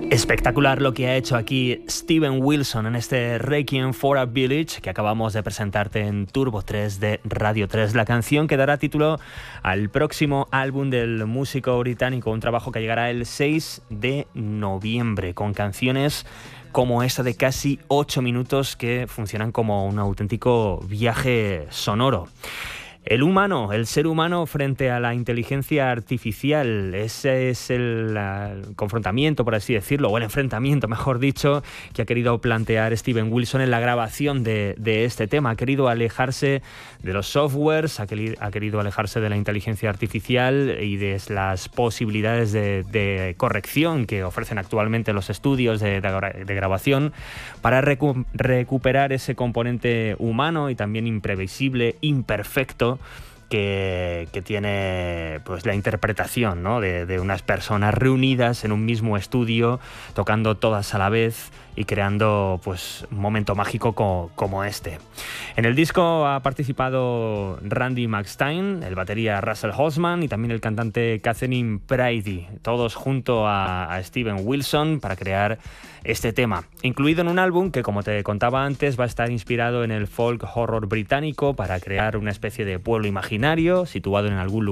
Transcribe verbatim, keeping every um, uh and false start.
Espectacular lo que ha hecho aquí Steven Wilson en este Requiem for a Village que acabamos de presentarte en Turbo tres de Radio tres. La canción que dará título al próximo álbum del músico británico, un trabajo que llegará el seis de noviembre, con canciones como esta de casi ocho minutos que funcionan como un auténtico viaje sonoro. El humano, el ser humano frente a la inteligencia artificial, ese es el, el confrontamiento, por así decirlo, o el enfrentamiento, mejor dicho, que ha querido plantear Steven Wilson en la grabación de, de este tema. Ha querido alejarse de los softwares, ha, querido, ha querido alejarse de la inteligencia artificial y de las posibilidades de, de corrección que ofrecen actualmente los estudios de, de, de grabación para recu- recuperar ese componente humano y también imprevisible, imperfecto, Que, que tiene pues la interpretación, ¿no? de, de unas personas reunidas en un mismo estudio, tocando todas a la vez y creando pues un momento mágico como, como este. En el disco ha participado Randy McStein, el batería Russell Holzman y también el cantante Catherine Brady, todos junto a, a Steven Wilson para crear este tema, incluido en un álbum que, como te contaba antes, va a estar inspirado en el folk horror británico para crear una especie de pueblo imaginario situado en algún lugar